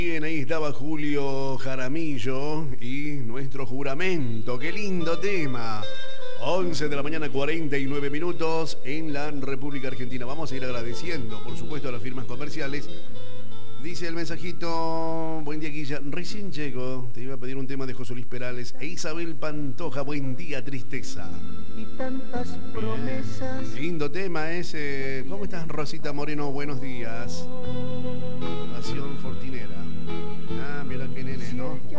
Bien, ahí estaba Julio Jaramillo y nuestro juramento. ¡Qué lindo tema! 11 de la mañana, 49 minutos en la República Argentina. Vamos a ir agradeciendo, por supuesto, a las firmas comerciales. Dice el mensajito, buen día Guilla, recién llego, te iba a pedir un tema de José Luis Perales e Isabel Pantoja, buen día, tristeza. Y tantas promesas. Lindo tema ese. ¿Cómo estás, Rosita Moreno? Buenos días. Pasión Fortinera. Ah, mira qué nene, ¿no?